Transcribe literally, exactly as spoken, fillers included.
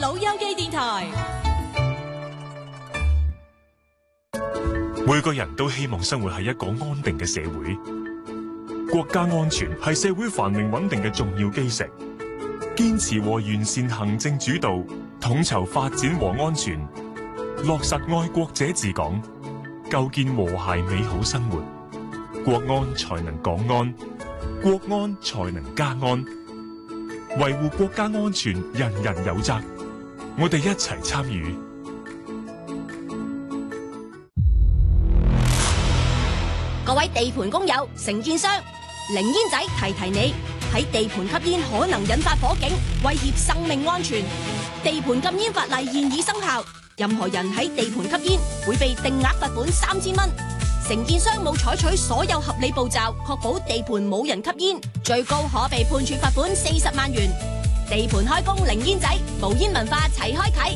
老友記電台。 每個人都希望生活喺一個安定嘅社會，國家安全係社會繁榮穩定嘅重要基石。堅持和完善行政主導，統籌發展和安全，落實愛國者治港，構建和諧美好生活，國安才能港安，國安才能家安。維護國家安全，人人有責。我哋一齊參與。 各位地盤工友、承建商，零煙仔提提你，喺地盤吸煙可能引發火警，威脅生命安全。地盤禁煙法例現已生效，任何人喺地盤吸煙會被定額罰款三千蚊。承建商冇採取所有合理步驟，確保地盤冇人吸煙，最高可被判處罰款四十萬元。地盤開工零煙仔，無煙文化齊開啟。